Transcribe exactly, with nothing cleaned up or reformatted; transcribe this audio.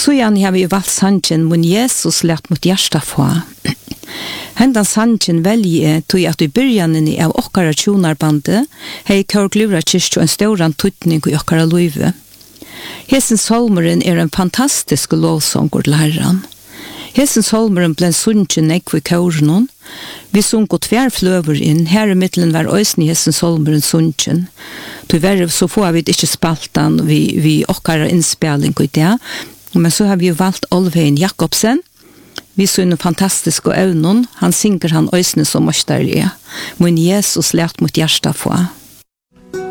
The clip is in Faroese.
Så igjen har vi valgt sangen «Mun Jesus lät mot hjärsta få». Hendan sangen velger tog at i byrjanen av okkara tjonarbande hei Kørglura kyrkjo en stauran tutning i okkara luive. Hesen solmeren er en fantastisk lovsånger til Herren. Hesen solmeren ble sunnkjen ekv i kårenon. Vi sunko tver fløver inn, her i middelen var òsne hesen solmeren sunnkjen. Til verre så får vi ikke spaltan vi, vi okkara innspilling i det, men så har vi jo valgt Olvein Jakobsen. Vi så en fantastisk evnen, han synger han òsne som møsterlige. Mun Jesus lät mot hjärsta få.